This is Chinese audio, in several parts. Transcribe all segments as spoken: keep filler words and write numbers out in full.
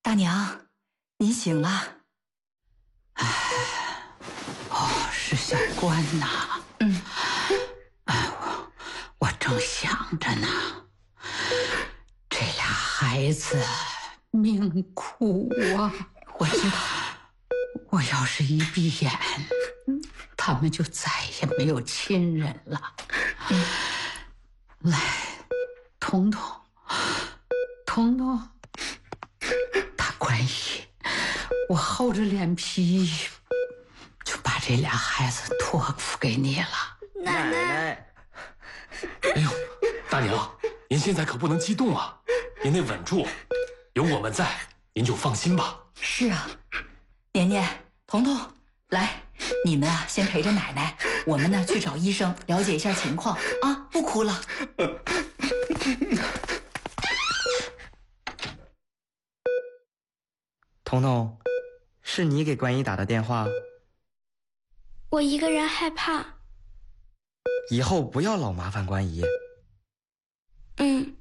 大娘，您醒了。 哎，哦，是小关呐。 嗯， 哎，我我正想着呢，这俩孩子命苦啊！ 我知道， 我要是一闭眼，他们就再也没有亲人了。 嗯， 来，彤彤，彤彤，大关姨，我厚着脸皮就把这俩孩子托付给你了。 奶奶， 哎呦，大娘，您现在可不能激动啊，您得稳住，有我们在，您就放心吧。 是啊，年年、彤彤，来，你们啊先陪着奶奶，我们呢去找医生了解一下情况啊，不哭了。 彤彤，是你给关姨打的电话？ 我一个人害怕。 以后不要老麻烦关姨。 嗯。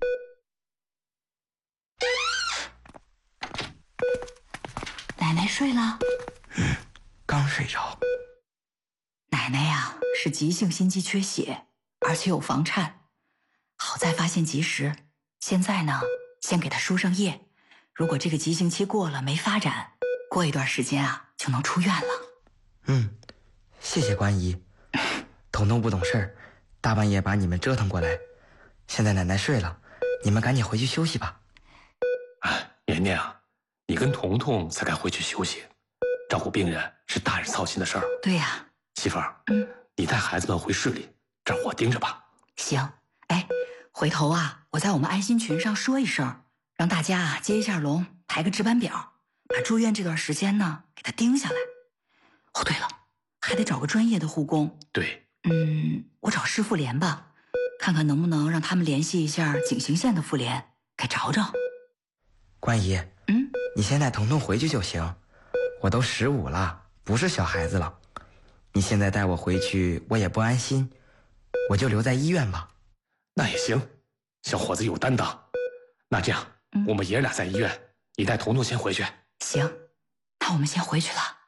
奶奶睡了？ 嗯，刚睡着。 奶奶呀是急性心肌缺血，而且有房颤，好在发现及时。现在呢，先给她输上液，如果这个急性期过了没发展，过一段时间啊就能出院了。 嗯，谢谢关姨。彤彤不懂事儿，大半夜把你们折腾过来。现在奶奶睡了，你们赶紧回去休息吧。 哎，年年啊，你跟彤彤才该回去休息，照顾病人是大人操心的事儿。 对呀、啊， 媳妇儿， 嗯， 你带孩子们回市里，这儿我盯着吧。 行，哎，回头啊，我在我们安心群上说一声，让大家啊接一下龙，排个值班表，把住院这段时间呢给他盯下来。哦，对了，还得找个专业的护工。 对， 嗯，我找市妇联吧，看看能不能让他们联系一下景行县的妇联，给找找。 关姨， 嗯， 你先带彤彤回去就行，我都十五了，不是小孩子了。你现在带我回去，我也不安心，我就留在医院吧。 那也行，小伙子有担当。那这样， 嗯、 我们爷俩在医院，你带彤彤先回去。 行，那我们先回去了。